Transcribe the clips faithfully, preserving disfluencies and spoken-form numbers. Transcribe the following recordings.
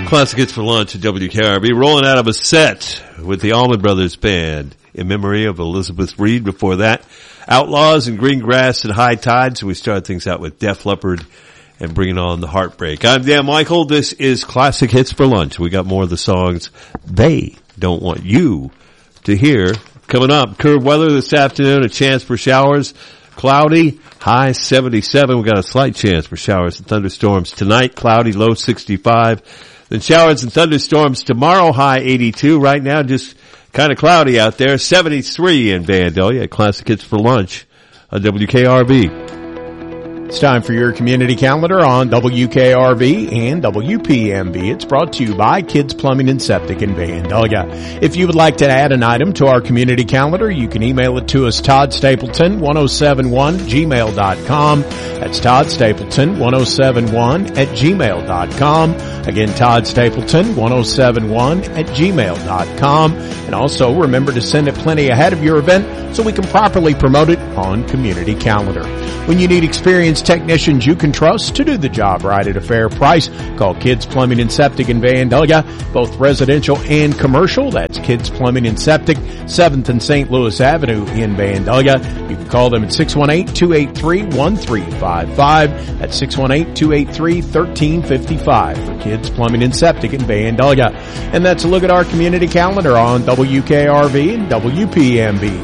Classic Hits for Lunch at W K R B, rolling out of a set with the Allman Brothers Band in memory of Elizabeth Reed. Before that, Outlaws and Green Grass and High Tide. So we started things out with Def Leppard and Bringing On the Heartbreak. I'm Dan Michael. This is Classic Hits for Lunch. We got more of the songs they don't want you to hear. Coming up, curved weather this afternoon, a chance for showers. Cloudy, high seventy-seven. We got a slight chance for showers and thunderstorms tonight. Cloudy, low sixty-five. Then showers and thunderstorms tomorrow, high eighty-two. Right now, just kind of cloudy out there. seventy-three in Vandalia. Classic Hits for Lunch on W K R B. It's time for your community calendar on W K R B and W P M B. It's brought to you by Kids Plumbing and Septic in Vandalia. If you would like to add an item to our community calendar, you can email it to us, Todd Stapleton one oh seven one gmail dot com. That's Todd Stapleton one oh seven one at gmail dot com. Again, Todd Stapleton one oh seven one at gmail dot com. And also remember to send it plenty ahead of your event so we can properly promote it on community calendar. When you need experienced technicians you can trust to do the job right at a fair price, call Kids Plumbing and Septic in Vandalia, both residential and commercial. That's Kids Plumbing and Septic, seventh and Saint Louis Avenue in Vandalia. You can call them at six one eight, two eight three, one three five five. That's six one eight, two eight three, one three five five for Kids Plumbing and Septic in Vandalia. And that's a look at our community calendar on W K R V and W P M B.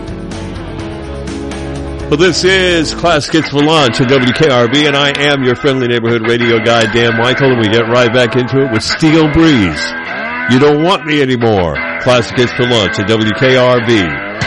Well, this is Classic Hits for Lunch at W K R B, and I am your friendly neighborhood radio guy, Dan Michael, and we get right back into it with Steel Breeze. You Don't Want Me Anymore. Classic Hits for Lunch at W K R B.